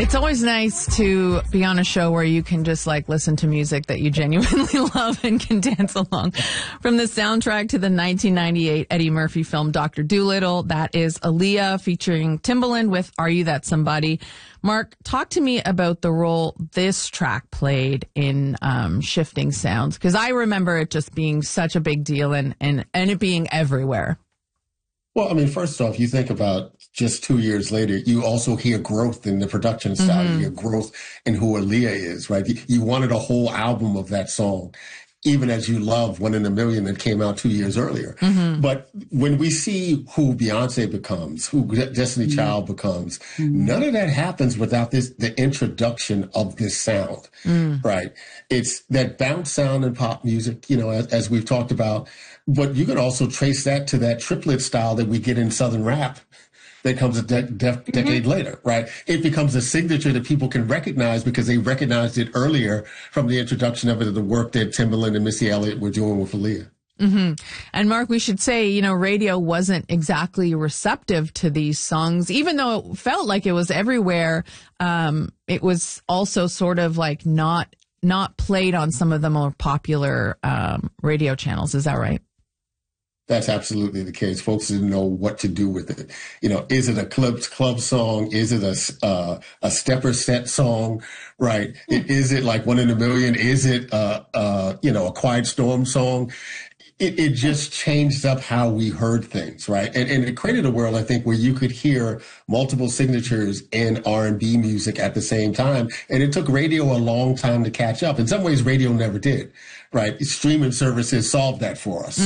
It's always nice to be on a show where you can just like listen to music that you genuinely love and can dance along. From the soundtrack to the 1998 Eddie Murphy film Dr. Dolittle, that is Aaliyah featuring Timbaland with Are You That Somebody? Mark, talk to me about the role this track played in shifting sounds, because I remember it just being such a big deal and it being everywhere. Well, I mean, first off, you think about just 2 years later, you also hear growth in the production style. You hear growth in who Aaliyah is, right? You wanted a whole album of that song, even as you love One in a Million that came out 2 years earlier. But when we see who Beyonce becomes, who Destiny Child becomes, none of that happens without the introduction of this sound, right? It's that bounce sound in pop music, you know, as we've talked about. But you could also trace that to that triplet style that we get in Southern rap that comes a decade later, right? It becomes a signature that people can recognize because they recognized it earlier from the introduction of it to the work that Timbaland and Missy Elliott were doing with Aaliyah. And Mark, we should say, you know, radio wasn't exactly receptive to these songs, even though it felt like it was everywhere. It was also sort of like not played on some of the more popular radio channels. Is that right? That's absolutely the case. Folks didn't know what to do with it. You know, is it a club song? Is it a stepper set song? Right? Is it like One in a Million? Is it a Quiet Storm song? It just changed up how we heard things, right? And it created a world, I think, where you could hear multiple signatures in R&B music at the same time. And it took radio a long time to catch up. In some ways, radio never did, right? Streaming services solved that for us.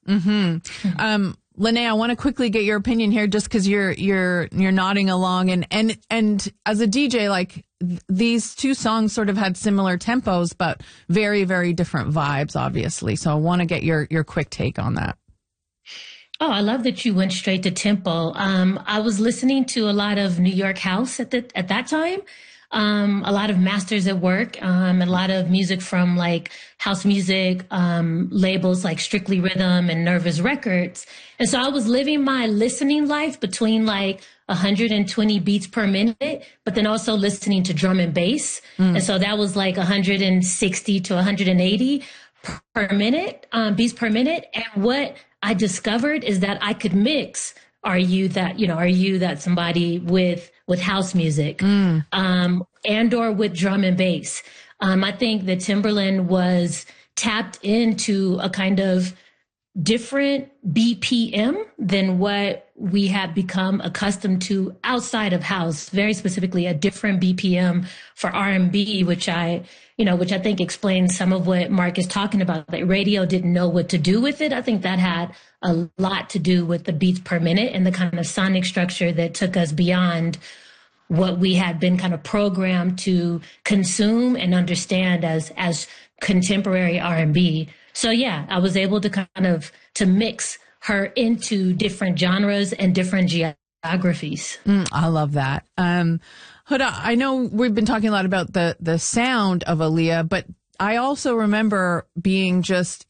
Lene, I want to quickly get your opinion here, just because you're nodding along, and as a DJ, like these two songs sort of had similar tempos, but very, very different vibes, obviously. So I want to get your quick take on that. Oh, I love that you went straight to tempo. I was listening to a lot of New York house at that time. A lot of Masters at Work, a lot of music from like house music, labels like Strictly Rhythm and Nervous Records. And so I was living my listening life between like 120 beats per minute, but then also listening to drum and bass. And so that was like 160 to 180 per minute, beats per minute. And what I discovered is that I could mix Are You That Somebody with house music, and or with drum and bass. I think that Timbaland was tapped into a kind of different BPM than what we have become accustomed to outside of house, very specifically a different BPM for R&B, which I think explains some of what Mark is talking about. That radio didn't know what to do with it. I think that had a lot to do with the beats per minute and the kind of sonic structure that took us beyond what we had been kind of programmed to consume and understand as contemporary R&B. So yeah, I was able to mix her into different genres and different geographies. I love that. Huda, I know we've been talking a lot about the sound of Aaliyah, but I also remember being just